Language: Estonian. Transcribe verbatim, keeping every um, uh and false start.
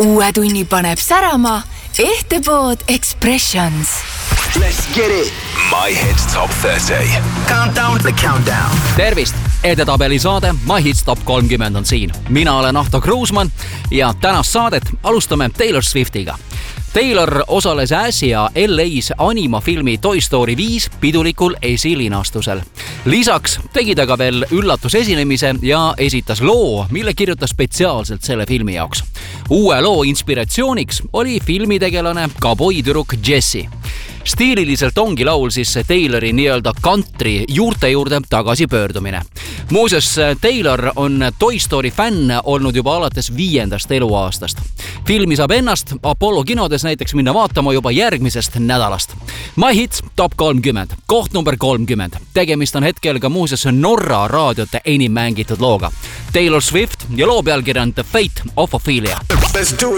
Uue tunni paneb särama Ehtepood Expressions. Let's get it. My Hits Top kolmkümmend. Countdown, the countdown. Tervist! Edetabeli saade My Hits Top kolmkümmend on siin. Mina olen Ahto Kruusmann ja tänast saadet alustame Taylor Swiftiga. Taylor osales äsja L A's animafilmi Toy Story viis pidulikul esilinastusel. Lisaks tegi ta ka veel üllatusesinemise ja esitas loo, mille kirjutas spetsiaalselt selle filmi jaoks. Uue loo inspiratsiooniks oli filmitegelane kaboitüdruk Jessie. Stiililiselt ongi laul siis Taylori nii-öelda country juurte juurde tagasi pöördumine. Muuseas, Taylor on Toy Story fänn olnud juba alates viiendast eluaastast. Filmi saab ennast Apollo kinodes näiteks minna vaatama juba järgmisest nädalast. My Hits Top kolmkümmend, koht number kolmkümmend. Tegemist on hetkel ka muuseas Norra raadiote enim mängitud looga. Taylor Swift ja loo pealkiri on The Fate of Ophelia.